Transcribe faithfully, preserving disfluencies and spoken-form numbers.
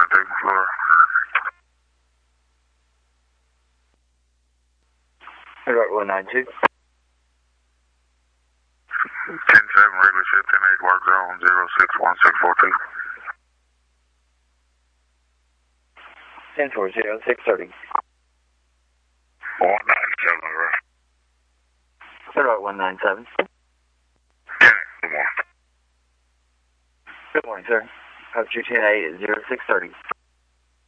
thirty floor. Right, one nine two. ten seven, regular shift, ten eight, work zone, zero six one six four two. ten four zero, six thirty. one nine seven, right. Right, one nine seven. ten eight, good morning. Good morning, sir. Have two ten eight at zero six thirty.